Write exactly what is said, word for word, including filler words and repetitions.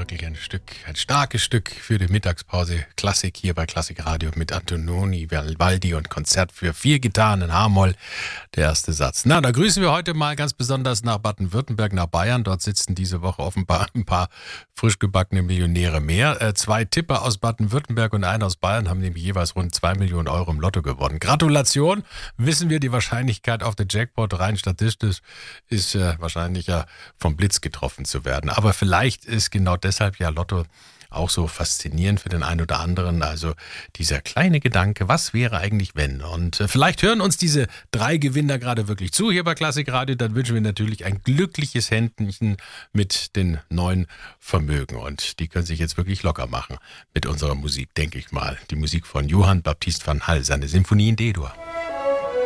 wirklich ein Stück, ein starkes Stück für die Mittagspause. Klassik hier bei Klassik Radio mit Antononi Vivaldi und Konzert für vier Gitarren in H-Moll. Der erste Satz. Na, da grüßen wir heute mal ganz besonders nach Baden-Württemberg, nach Bayern. Dort sitzen diese Woche offenbar ein paar frisch gebackene Millionäre mehr. Äh, zwei Tipper aus Baden-Württemberg und einer aus Bayern haben nämlich jeweils rund zwei Millionen Euro im Lotto gewonnen. Gratulation! Wissen wir, die Wahrscheinlichkeit auf den Jackpot rein statistisch ist äh, wahrscheinlicher vom Blitz getroffen zu werden. Aber vielleicht ist genau deshalb ja Lotto auch so faszinierend für den einen oder anderen. Also dieser kleine Gedanke, was wäre eigentlich wenn? Und äh, vielleicht hören uns diese drei Gewinner gerade wirklich zu hier bei Klassik Radio. Dann wünschen wir natürlich ein glückliches Händchen mit den neuen Vermögen. Und die können sich jetzt wirklich locker machen mit unserer Musik, denke ich mal. Die Musik von Johann Baptist van Hal, seine Symphonie in D-Dur.